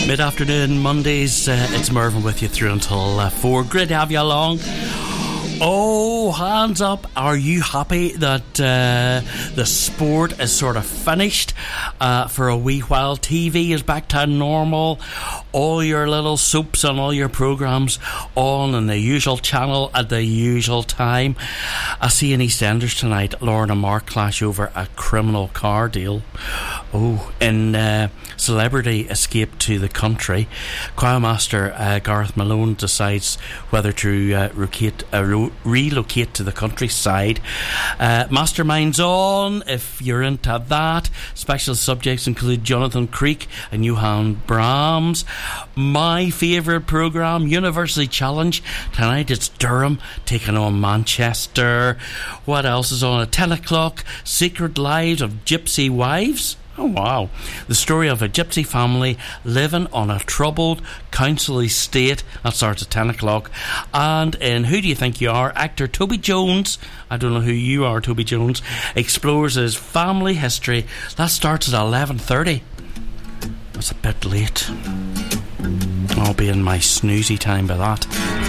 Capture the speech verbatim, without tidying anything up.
Mid-afternoon, Mondays, uh, it's Mervyn with you through until uh, four. Great to have you along. Oh, hands up. Are you happy that uh, the sport is sort of finished uh, for a wee while? T V is back to normal. All your little soaps and all your programmes on in the usual channel at the usual time. I see in EastEnders tonight, Lauren and Mark clash over a criminal car deal. Oh, in uh, Celebrity Escape to the Country, choirmaster uh, Gareth Malone decides whether to uh, relocate, uh, re- relocate to the countryside. Uh, Masterminds on, if you're into that. Special subjects include Jonathan Creek and Johan Brahms. My favourite programme, University Challenge. Tonight it's Durham taking on Manchester. What else is on at ten o'clock? Secret Lives of Gypsy Wives. Oh wow. The story of a gypsy family living on a troubled council estate. That starts at ten o'clock. And in Who Do You Think You Are, actor Toby Jones, I don't know who you are, Toby Jones, explores his family history. That starts at eleven thirty. That's a bit late. I'll be in my snoozy time by that.